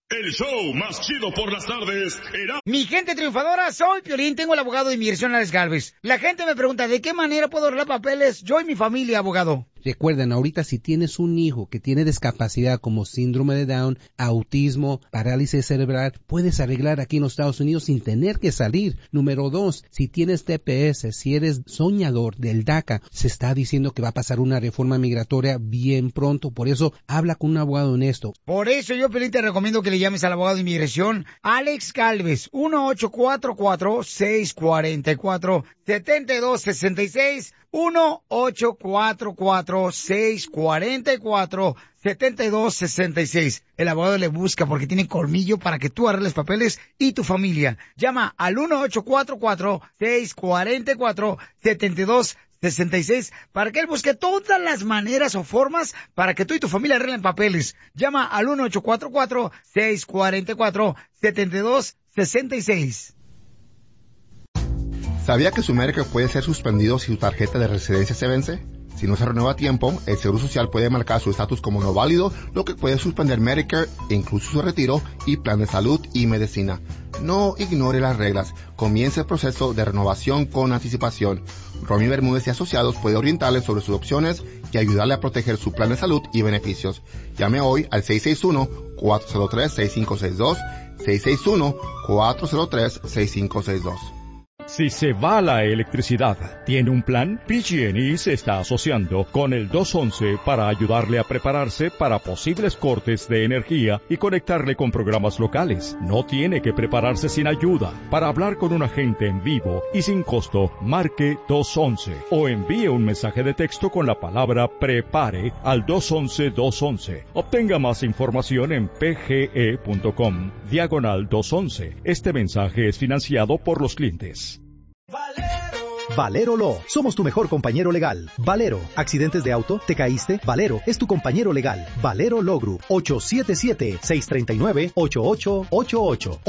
El show más chido por las tardes era... Mi gente triunfadora, soy Piolín, tengo el abogado de inmigración Alex Galvez. La gente me pregunta, ¿de qué manera puedo arreglar papeles? Yo y mi familia, abogado. Recuerden, ahorita si tienes un hijo que tiene discapacidad como síndrome de Down, autismo, parálisis cerebral, puedes arreglar aquí en los Estados Unidos sin tener que salir. Número 2, si tienes TPS, si eres soñador del DACA, se está diciendo que va a pasar una reforma migratoria bien pronto, por eso habla con un abogado honesto. Por eso yo, Piolín, te recomiendo que le llames al abogado de inmigración Alex Galvez, 1-844-644-7266, 1-844-644-7266. El abogado le busca porque tiene colmillo para que tú arregles papeles y tu familia. Llama al 1-844-644-7266 para que él busque todas las maneras o formas para que tú y tu familia arreglen papeles. Llama al 1-844-644-7266. ¿Sabía que su Medicare puede ser suspendido si su tarjeta de residencia se vence? Si no se renueva a tiempo, el Seguro Social puede marcar su estatus como no válido, lo que puede suspender Medicare, incluso su retiro y plan de salud y medicina. No ignore las reglas. Comience el proceso de renovación con anticipación. Romy Bermúdez y Asociados puede orientarle sobre sus opciones y ayudarle a proteger su plan de salud y beneficios. Llame hoy al 661-403-6562, 661-403-6562. Si se va la electricidad, ¿tiene un plan? PG&E se está asociando con el 211 para ayudarle a prepararse para posibles cortes de energía y conectarle con programas locales. No tiene que prepararse sin ayuda. Para hablar con un agente en vivo y sin costo, marque 211 o envíe un mensaje de texto con la palabra PREPARE al 211-211. Obtenga más información en pge.com/211. Este mensaje es financiado por los clientes. Valero Law, somos tu mejor compañero legal. Valero, accidentes de auto, te caíste, Valero es tu compañero legal. Valero Law Group, 877-639-8888,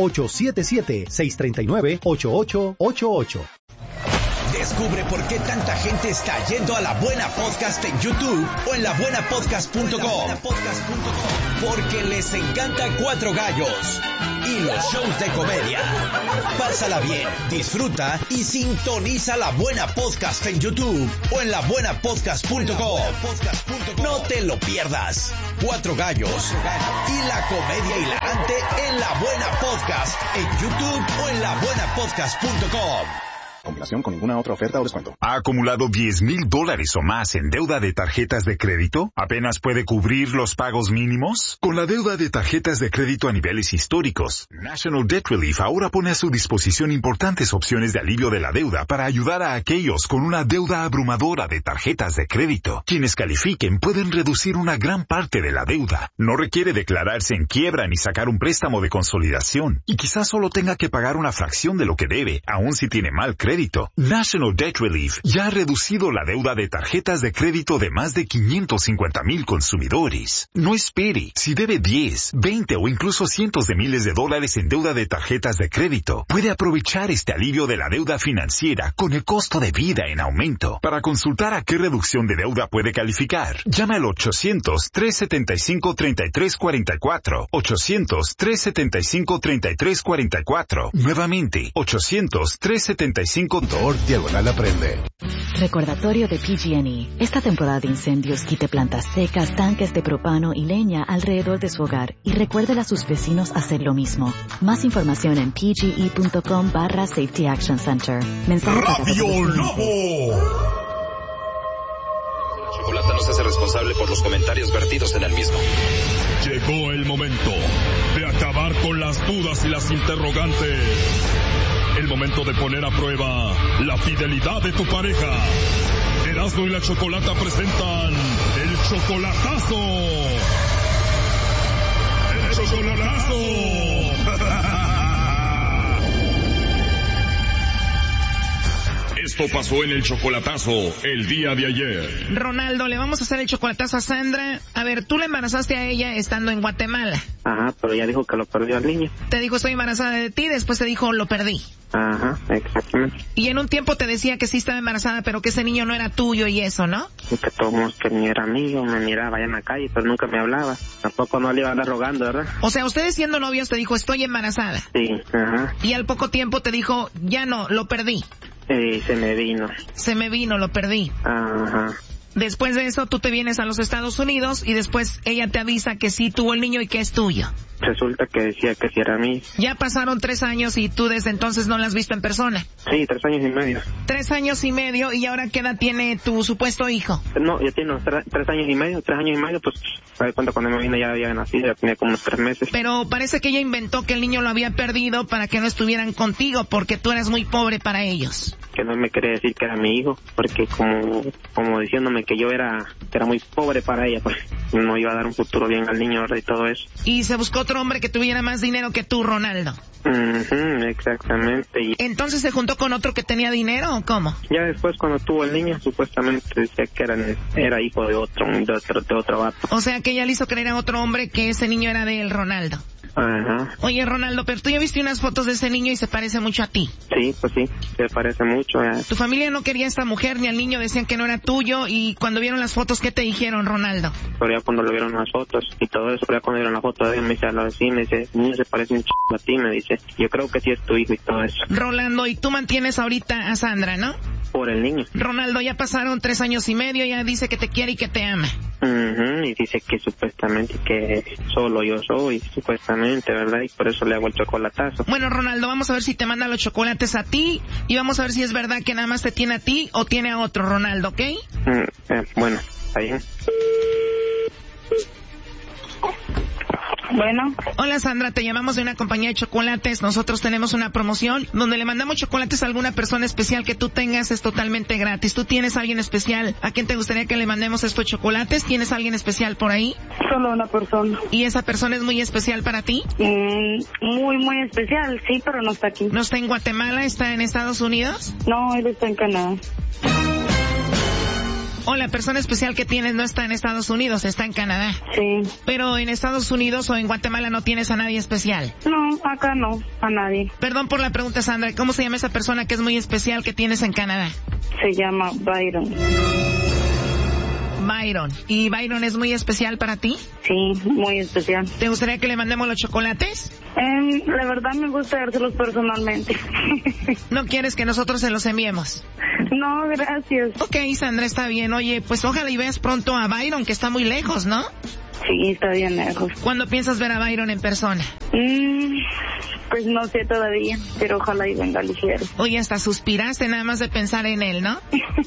877-639-8888. Descubre por qué tanta gente está yendo a La Buena Podcast en YouTube o en labuenapodcast.com. Porque les encanta Cuatro Gallos y los shows de comedia. Pásala bien, disfruta y sintoniza La Buena Podcast en YouTube o en labuenapodcast.com. No te lo pierdas. Cuatro Gallos y la comedia hilarante en La Buena Podcast en YouTube o en labuenapodcast.com. Combinación con ninguna otra oferta o descuento. ¿Ha acumulado $10,000 o más en deuda de tarjetas de crédito? ¿Apenas puede cubrir los pagos mínimos? Con la deuda de tarjetas de crédito a niveles históricos, National Debt Relief ahora pone a su disposición importantes opciones de alivio de la deuda para ayudar a aquellos con una deuda abrumadora de tarjetas de crédito. Quienes califiquen pueden reducir una gran parte de la deuda. No requiere declararse en quiebra ni sacar un préstamo de consolidación. Y quizás solo tenga que pagar una fracción de lo que debe, aun si tiene mal crédito. National Debt Relief ya ha reducido la deuda de tarjetas de crédito de más de 550,000 consumidores. No espere. Si debe 10, 20 o incluso cientos de miles de dólares en deuda de tarjetas de crédito, puede aprovechar este alivio de la deuda financiera con el costo de vida en aumento. Para consultar a qué reducción de deuda puede calificar, llama al 800-375-3344. 800-375-3344. Nuevamente, 800-375 /aprende. Recordatorio de PG&E. Esta temporada de incendios quite plantas secas, tanques de propano y leña alrededor de su hogar y recuerde a sus vecinos hacer lo mismo. Más información en pge.com/Safety Action Center. Mensaje Radio Lobo. Chocolate no se hace responsable por los comentarios vertidos en el mismo. Llegó el momento de acabar con las dudas y las interrogantes. El momento de poner a prueba la fidelidad de tu pareja. Erasmo y la Chocolata presentan el chocolatazo. ¡El chocolatazo! Esto pasó en el chocolatazo el día de ayer. Ronaldo, le vamos a hacer el chocolatazo a Sandra. A ver, tú le embarazaste a ella estando en Guatemala. Ajá, pero ella dijo que lo perdió al niño. Te dijo, estoy embarazada de ti, después te dijo, lo perdí. Ajá, exactamente. Y en un tiempo te decía que sí estaba embarazada, pero que ese niño no era tuyo y eso, ¿no? Y que todos que ni era amigo, me miraba allá en la calle, pero nunca me hablaba. Tampoco no le iba a andar rogando, ¿verdad? O sea, ustedes siendo novios te dijo, estoy embarazada. Sí, ajá. Y al poco tiempo te dijo, ya no, lo perdí. Se me vino. Se me vino, lo perdí. Ajá. Después de eso, tú te vienes a los Estados Unidos y después ella te avisa que sí tuvo el niño y que es tuyo. Resulta que decía que sí era mí. Ya pasaron 3 años y tú desde entonces no la has visto en persona. Sí, 3 años y medio. 3 años y medio, ¿y ahora qué edad tiene tu supuesto hijo? No, ya tiene 3 años y medio. 3 años y medio, pues, ¿sabes cuánto? Cuando me vine ya había nacido, ya tenía como unos 3 meses. Pero parece que ella inventó que el niño lo había perdido para que no estuvieran contigo, porque tú eras muy pobre para ellos. Que no me quería decir que era mi hijo, porque como diciéndome que yo era muy pobre para ella, pues no iba a dar un futuro bien al niño, ¿verdad? Y todo eso. Y se buscó otro hombre que tuviera más dinero que tú, Ronaldo. Exactamente. ¿Entonces se juntó con otro que tenía dinero o cómo? Ya después cuando tuvo el niño, supuestamente decía que era hijo de otro vato. O sea que ella le hizo creer a otro hombre que ese niño era de él, Ronaldo. Ajá. Oye, Ronaldo, pero tú ya viste unas fotos de ese niño y se parece mucho a ti. Sí, pues sí, se parece mucho. Tu familia no quería a esta mujer ni al niño, decían que no era tuyo, y cuando vieron las fotos, ¿qué te dijeron, Ronaldo? Pero ya cuando lo vieron las fotos y todo eso, ya cuando vieron la foto de él, me dice algo así, me dice, niño se parece un a ti, me dice, yo creo que sí es tu hijo y todo eso. Rolando, y tú mantienes ahorita a Sandra, ¿no? Por el niño. Ronaldo, ya pasaron 3 años y medio, ya dice que te quiere y que te ama. Y dice que supuestamente que solo yo soy, supuestamente, ¿verdad? Y por eso le hago el chocolatazo. Bueno, Ronaldo, vamos a ver si te manda los chocolates a ti y vamos a ver si es verdad que nada más te tiene a ti o tiene a otro, Ronaldo, ¿ok? Bueno, está bien. Bueno. Hola, Sandra, te llamamos de una compañía de chocolates. Nosotros tenemos una promoción donde le mandamos chocolates a alguna persona especial que tú tengas, es totalmente gratis. ¿Tú tienes a alguien especial? ¿A quién te gustaría que le mandemos estos chocolates? ¿Tienes a alguien especial por ahí? Solo una persona. ¿Y esa persona es muy especial para ti? Muy, muy especial, sí, pero no está aquí. ¿No está en Guatemala? ¿Está en Estados Unidos? No, él está en Canadá. O la persona especial que tienes no está en Estados Unidos, está en Canadá. Sí. Pero en Estados Unidos o en Guatemala no tienes a nadie especial. No, acá no, a nadie. Perdón por la pregunta, Sandra. ¿Cómo se llama esa persona que es muy especial que tienes en Canadá? Se llama Byron. Byron. ¿Y Byron es muy especial para ti? Sí, muy especial. ¿Te gustaría que le mandemos los chocolates? La verdad me gusta dárselos personalmente. ¿No quieres que nosotros se los enviemos? No, gracias. Ok, Sandra, está bien. Oye, pues ojalá y veas pronto a Byron, que está muy lejos, ¿no? Sí, está bien lejos. ¿Cuándo piensas ver a Byron en persona? Pues no sé todavía, pero ojalá y venga ligero. Oye, hasta suspiraste nada más de pensar en él, ¿no?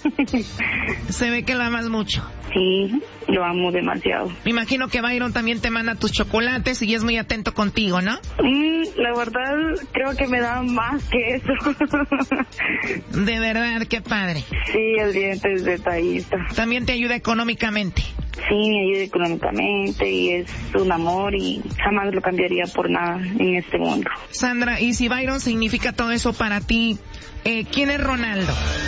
Se ve que lo amas mucho. Sí, lo amo demasiado. Me imagino que Byron también te manda tus chocolates y es muy atento contigo, ¿no? La verdad, creo que me da más que eso. De verdad, qué padre. Sí, el diente es detallista. También te ayuda económicamente. Sí, me ayuda económicamente y es un amor y jamás lo cambiaría por nada en este mundo. Sandra, y si Byron significa todo eso para ti, ¿quién es Ronaldo?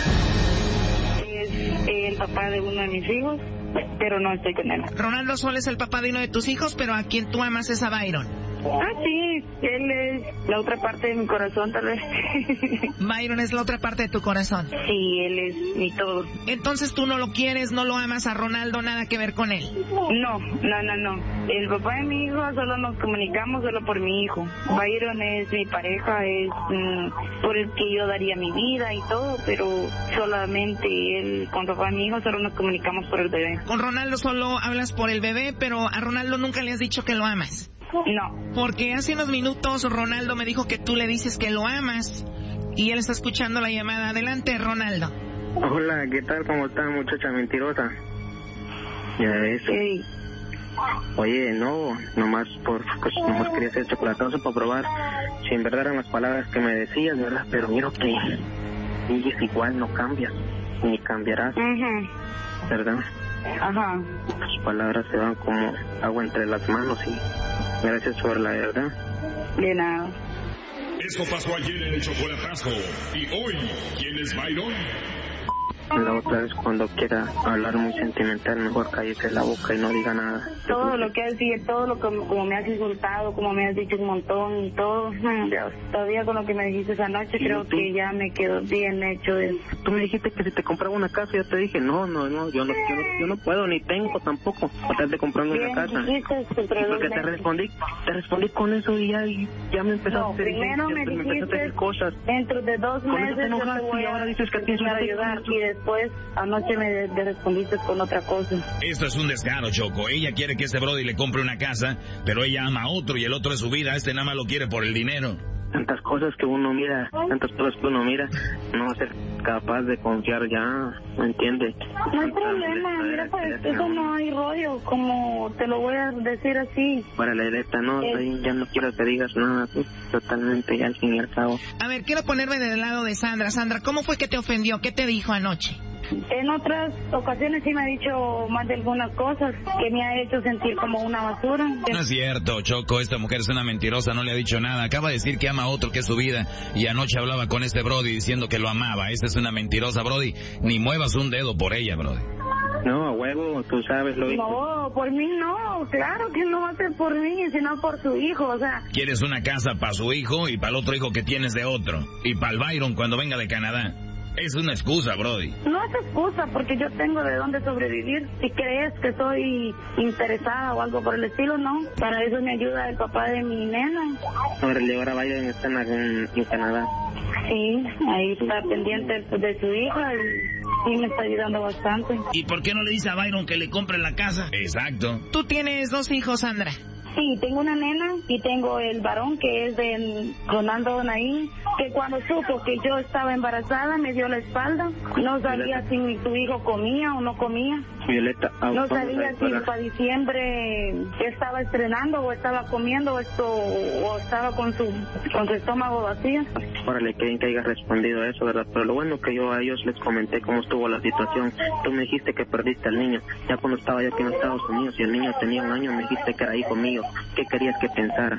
Es el papá de uno de mis hijos, pero no estoy con él. Ronaldo solo es el papá de uno de tus hijos, pero a quien tú amas es a Byron. Sí, él es la otra parte de mi corazón, tal vez. Byron es la otra parte de tu corazón. Sí, él es mi todo. Entonces tú no lo quieres, no lo amas a Ronaldo, nada que ver con él. No. El papá de mi hijo solo nos comunicamos solo por mi hijo. Byron es mi pareja, es por el que yo daría mi vida y todo, pero solamente él, con papá de mi hijo, solo nos comunicamos por el bebé. Con Ronaldo solo hablas por el bebé, pero a Ronaldo nunca le has dicho que lo amas. No. Porque hace unos minutos Ronaldo me dijo que tú le dices que lo amas y él está escuchando la llamada. Adelante, Ronaldo. Hola, ¿qué tal? ¿Cómo está, muchacha mentirosa? Ya eso. Sí. Oye, nomás quería hacer chocolatazo para probar si en verdad eran las palabras que me decías, ¿verdad? Pero miro que sigues igual, no cambias, ni cambiarás, ¿verdad? Ajá. Tus palabras se van como agua entre las manos y gracias por la verdad. De nada. Esto pasó ayer en el chocolatazo. Y hoy, ¿quién es Byron? La otra vez, cuando quiera hablar muy sentimental, mejor cállese la boca y no diga nada. Todo lo que has dicho, todo lo que como me has insultado, como me has dicho un montón y todo, Dios, todavía con lo que me dijiste anoche, creo que ya me quedó bien hecho eso. Tú me dijiste que si te compraba una casa, yo te dije, no, yo no puedo, ni tengo tampoco, tratar de comprarme una casa. Porque te respondí con eso y ya me empezaste a decir, primero me dijiste cosas. Dentro de 2 meses te voy a, ahora dices que tienes a ayudar y después anoche me respondiste con otra cosa. Esto es un descaro, Choco. Ella quiere que este brody le compre una casa, pero ella ama a otro y el otro es su vida. Este nada más lo quiere por el dinero. Tantas cosas que uno mira, no va a ser capaz de confiar ya, ¿me entiendes? No hay problema, mira, pues eso no hay rollo, como te lo voy a decir así. Para la directa, no, ya no quiero que digas nada, tú, totalmente, ya al fin y al cabo. A ver, quiero ponerme del lado de Sandra. Sandra, ¿cómo fue que te ofendió? ¿Qué te dijo anoche? En otras ocasiones sí me ha dicho más de algunas cosas que me ha hecho sentir como una basura. No es cierto, Choco, esta mujer es una mentirosa, no le ha dicho nada. Acaba de decir que ama a otro, que es su vida, y anoche hablaba con este brody diciendo que lo amaba. Esta es una mentirosa, brody. Ni muevas un dedo por ella, brody. No, a huevo, tú sabes lo hizo. No, por mí no, claro que no va a ser por mí, sino por su hijo, o sea. Quieres una casa para su hijo y para el otro hijo que tienes de otro. Y para el Byron cuando venga de Canadá. Es una excusa, brody. No es excusa, porque yo tengo de dónde sobrevivir. Si crees que soy interesada o algo por el estilo, no. Para eso me ayuda el papá de mi nena. Ahora Byron está en Canadá. Sí, ahí está pendiente de su hija y sí me está ayudando bastante. ¿Y por qué no le dice a Byron que le compre la casa? Exacto. Tú tienes 2 hijos, Sandra. Sí, tengo una nena y tengo el varón que es de Ronaldo Naín, que cuando supo que yo estaba embarazada me dio la espalda. No sabía si su hijo comía o no comía. Violeta, no sabía si para diciembre estaba estrenando o estaba comiendo o estaba con su estómago vacío. Órale, que haya respondido a eso, ¿verdad? Pero lo bueno que yo a ellos les comenté cómo estuvo la situación. Tú me dijiste que perdiste al niño. Ya cuando estaba yo aquí en Estados Unidos y el niño tenía 1 año, me dijiste que era hijo mío. ¿Qué querías que pensara?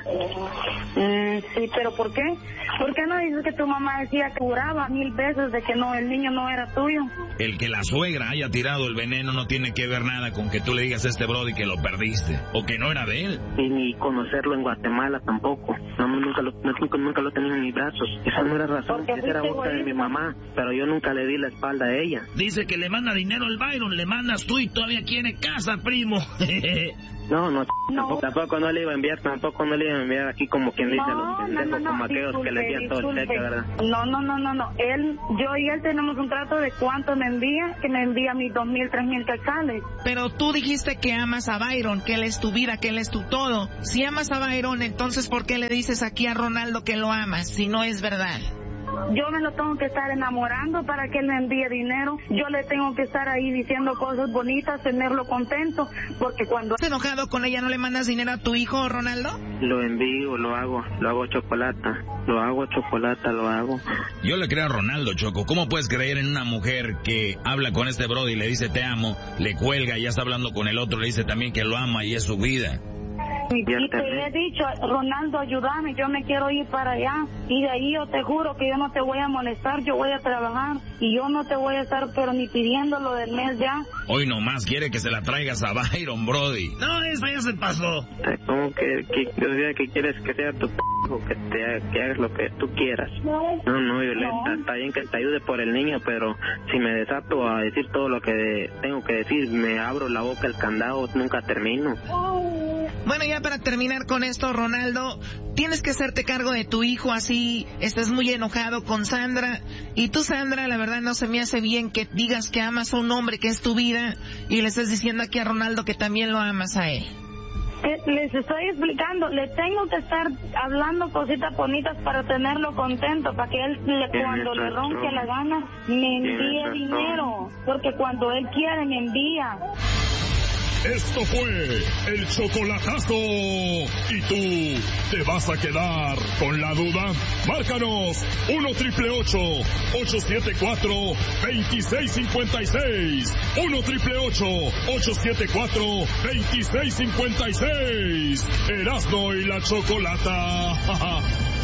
Sí, pero ¿por qué? ¿Por qué no dices que tu mamá decía que juraba 1000 veces de que no, el niño no era tuyo? El que la suegra haya tirado el veneno no tiene que ver nada con que tú le digas a este brody que lo perdiste o que no era de él. Y ni conocerlo en Guatemala tampoco. No, nunca lo tenía en mis brazos. Esa no era razón, esa era boca de mi mamá, pero yo nunca le di la espalda a ella. Dice que le manda dinero al Byron, le mandas tú y todavía quiere casa, primo. No, tampoco no le iba a enviar aquí como quien dice a los pendejos, como aquellos que le envían todo el cheque, ¿verdad? No, yo y él tenemos un trato de cuánto me envía, que me envía mis 2,000, 3,000 quetzales. Pero tú dijiste que amas a Byron, que él es tu vida, que él es tu todo. Si amas a Byron, entonces ¿por qué le dices aquí a Ronaldo que lo amas, si no es verdad? Yo me lo tengo que estar enamorando para que él me envíe dinero. Yo le tengo que estar ahí diciendo cosas bonitas, tenerlo contento, porque cuando... ¿Estás enojado con ella? ¿No le mandas dinero a tu hijo, Ronaldo? Lo envío, lo hago chocolate. Yo le creo a Ronaldo, Choco. ¿Cómo puedes creer en una mujer que habla con este brody y le dice te amo, le cuelga y ya está hablando con el otro, le dice también que lo ama y es su vida? Y te he dicho, Ronaldo, ayúdame, yo me quiero ir para allá. Y de ahí yo te juro que yo no te voy a molestar, yo voy a trabajar. Y yo no te voy a estar, pero ni pidiendo lo del mes ya. Hoy nomás quiere que se la traigas a Byron, brody. No, eso ya se pasó. ¿Cómo que quieres que sea tu o que hagas lo que tú quieras? No, Violeta, está bien que te ayude por el niño, pero si me desato a decir todo lo que tengo que decir, me abro la boca, el candado, nunca termino. Bueno, ya para terminar con esto, Ronaldo, tienes que hacerte cargo de tu hijo, así estás muy enojado con Sandra. Y tú, Sandra, la verdad no se me hace bien que digas que amas a un hombre que es tu vida y le estás diciendo aquí a Ronaldo que también lo amas a él. Les estoy explicando, le tengo que estar hablando cositas bonitas para tenerlo contento, para que él cuando le ronque la gana me envíe dinero, porque cuando él quiere me envía. Esto fue el chocolatazo. ¿Y tú te vas a quedar con la duda? Márcanos 1-888-874-2656. 1-888-874-2656. Erasmo y la Chocolata.